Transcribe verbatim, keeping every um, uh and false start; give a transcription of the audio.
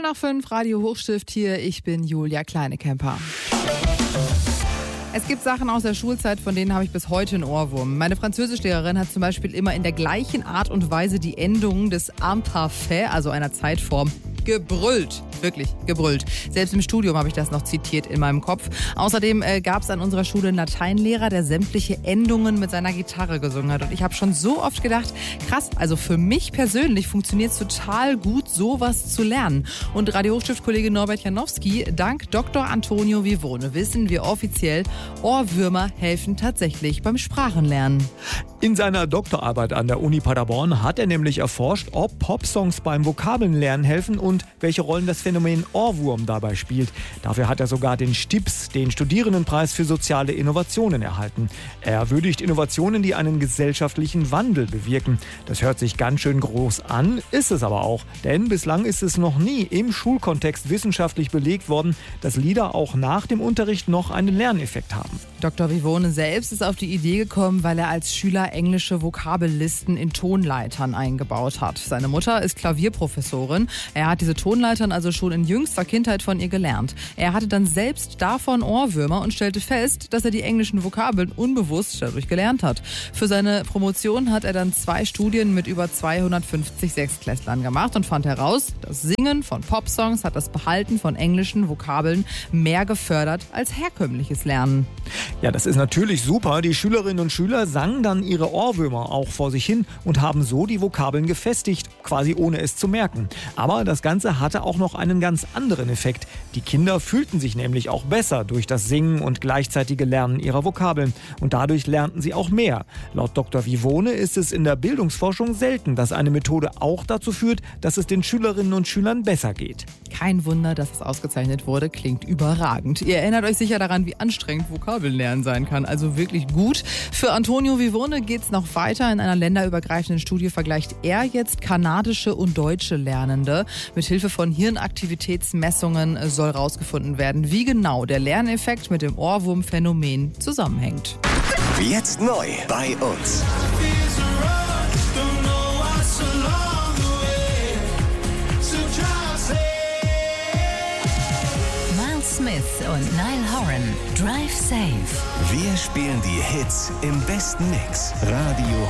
nach fünf, Radio Hochstift hier. Ich bin Julia Kleinekemper. Es gibt Sachen aus der Schulzeit, von denen habe ich bis heute einen Ohrwurm. Meine Französischlehrerin hat zum Beispiel immer in der gleichen Art und Weise die Endungen des Imparfait, also einer Zeitform, gebrüllt. Wirklich gebrüllt. Selbst im Studium habe ich das noch zitiert in meinem Kopf. Außerdem äh, gab es an unserer Schule einen Lateinlehrer, der sämtliche Endungen mit seiner Gitarre gesungen hat. Und ich habe schon so oft gedacht, krass, also für mich persönlich funktioniert es total gut, sowas zu lernen. Und Radio Hochstift-Kollege Norbert Janowski, dank Doktor Antonio Vivone wissen wir offiziell, Ohrwürmer helfen tatsächlich beim Sprachenlernen. In seiner Doktorarbeit an der Uni Paderborn hat er nämlich erforscht, ob Popsongs beim Vokabelnlernen helfen und welche Rollen das Phänomen Ohrwurm dabei spielt. Dafür hat er sogar den STIPS, den Studierendenpreis für soziale Innovationen, erhalten. Er würdigt Innovationen, die einen gesellschaftlichen Wandel bewirken. Das hört sich ganz schön groß an, ist es aber auch. Denn bislang ist es noch nie im Schulkontext wissenschaftlich belegt worden, dass Lieder auch nach dem Unterricht noch einen Lerneffekt haben. Doktor Vivone selbst ist auf die Idee gekommen, weil er als Schüler englische Vokabellisten in Tonleitern eingebaut hat. Seine Mutter ist Klavierprofessorin. Er hat diese Tonleitern also schon in jüngster Kindheit von ihr gelernt. Er hatte dann selbst davon Ohrwürmer und stellte fest, dass er die englischen Vokabeln unbewusst dadurch gelernt hat. Für seine Promotion hat er dann zwei Studien mit über zweihundertfünfzig Sechstklässlern gemacht und fand heraus, das Singen von Popsongs hat das Behalten von englischen Vokabeln mehr gefördert als herkömmliches Lernen. Ja, das ist natürlich super. Die Schülerinnen und Schüler sangen dann ihre Ohrwürmer auch vor sich hin und haben so die Vokabeln gefestigt, quasi ohne es zu merken. Aber das Ganze hatte auch noch einen ganz anderen Effekt. Die Kinder fühlten sich nämlich auch besser durch das Singen und gleichzeitige Lernen ihrer Vokabeln. Und dadurch lernten sie auch mehr. Laut Doktor Vivone ist es in der Bildungsforschung selten, dass eine Methode auch dazu führt, dass es den Schülerinnen und Schülern besser geht. Kein Wunder, dass es ausgezeichnet wurde, klingt überragend. Ihr erinnert euch sicher daran, wie anstrengend Vokabellernen sein kann. Also wirklich gut. Für Antonio Vivone geht es noch weiter. In einer länderübergreifenden Studie vergleicht er jetzt kanadische und deutsche Lernende. Mithilfe von Hirnaktivitätsmessungen soll herausgefunden werden, wie genau der Lerneffekt mit dem Ohrwurmphänomen zusammenhängt. Jetzt neu bei uns. Smith und Niall Horan, Drive Safe. Wir spielen die Hits im besten Mix. Radio